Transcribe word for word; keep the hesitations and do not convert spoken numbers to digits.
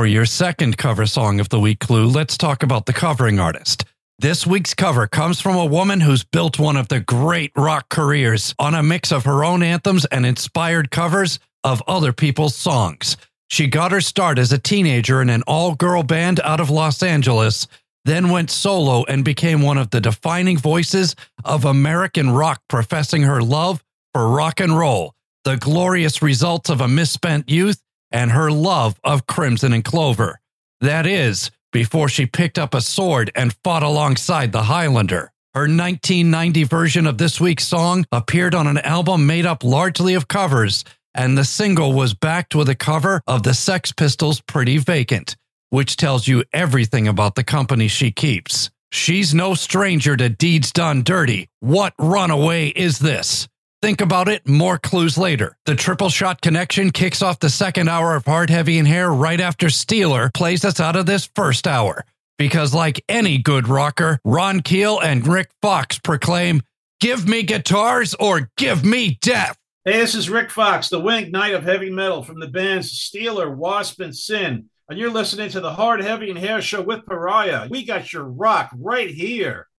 For your second cover song of the week clue, let's talk about the covering artist. This week's cover comes from a woman who's built one of the great rock careers on a mix of her own anthems and inspired covers of other people's songs. She got her start as a teenager in an all-girl band out of Los Angeles, then went solo and became one of the defining voices of American rock, professing her love for rock and roll, the glorious results of a misspent youth, and her love of Crimson and Clover. That is, before she picked up a sword and fought alongside the Highlander. Her nineteen ninety version of this week's song appeared on an album made up largely of covers, and the single was backed with a cover of the Sex Pistols' Pretty Vacant, which tells you everything about the company she keeps. She's no stranger to deeds done dirty. What runaway is this? Think about it, more clues later. The Triple Shot Connection kicks off the second hour of Hard, Heavy, and Hair right after Steeler plays us out of this first hour. Because like any good rocker, Ron Keel and Rick Fox proclaim, "Give me guitars or give me death." Hey, this is Rick Fox, the winged knight of heavy metal from the bands Steeler, Wasp, and Sin. And you're listening to the Hard, Heavy, and Hair show with Pariah. We got your rock right here.